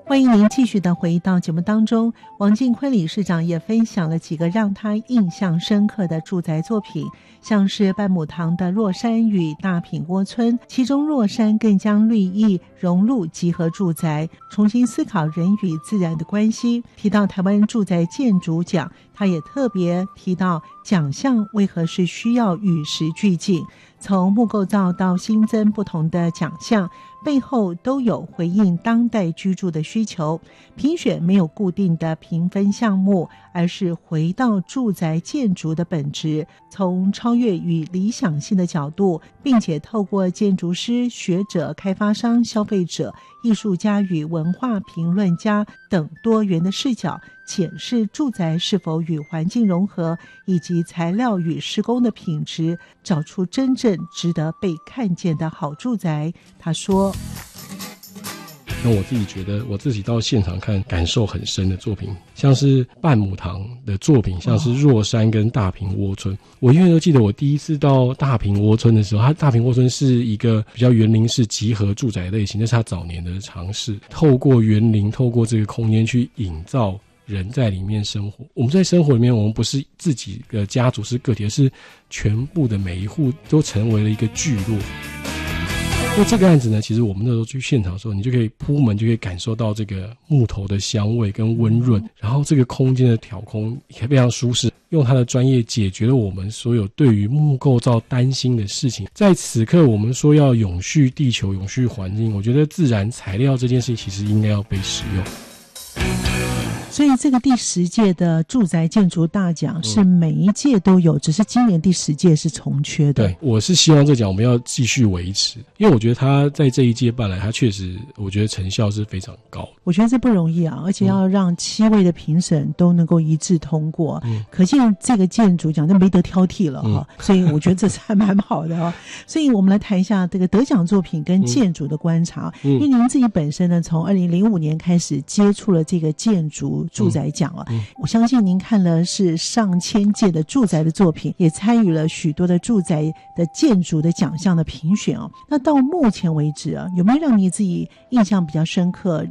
欢迎您继续的回到节目当中。王进坤理事长也分享了几个让他印象深刻的住宅作品，像是半亩堂的若山与大品窝村，其中若山更将绿意融入集合住宅，重新思考人与自然的关系。提到台湾住宅建筑奖，他也特别提到奖项为何是需要与时俱进，从木构造到新增不同的奖项，背后都有回应当代居住的需求。评选没有固定的评分项目，而是回到住宅建筑的本质，从超越与理想性的角度，并且透过建筑师、学者、开发商、消费者、艺术家与文化评论家等多元的视角，检视住宅是否与环境融合，以及材料与施工的品质，找出真正值得被看见的好住宅。他说， 那我自己觉得，我自己到现场看感受很深的作品，像是半亩堂的作品，像是若山跟大坪窝村。我永远都记得我第一次到大坪窝村的时候，它大坪窝村是一个比较园林式集合住宅类型，那是他早年的尝试，透过园林，透过这个空间去营造人在里面生活。我们在生活里面，我们不是自己的家族是个体，而是全部的每一户都成为了一个聚落。那这个案子呢，其实我们那时候去现场的时候，你就可以铺门，就可以感受到这个木头的香味跟温润，然后这个空间的挑空也非常舒适，用他的专业解决了我们所有对于木构造担心的事情。在此刻我们说要永续地球、永续环境，我觉得自然材料这件事情其实应该要被使用。 所以这个第10届的住宅建筑大奖是每一届都有，只是今年第10届是重缺的。 对，我是希望这奖我们要继续维持，因为我觉得他在这一届办来，他确实我觉得成效是非常高。 我觉得这不容易啊，而且要让7位的评审都能够一致通过，可见这个建筑奖就没得挑剔了哈。所以我觉得这是还蛮好的哦。所以我们来谈一下这个得奖作品跟建筑的观察，因为您自己本身呢，从2005年开始接触了这个建筑住宅奖啊，我相信您看了是上千届的住宅的作品，也参与了许多的住宅的建筑的奖项的评选哦。那到目前为止啊，有没有让你自己印象比较深刻，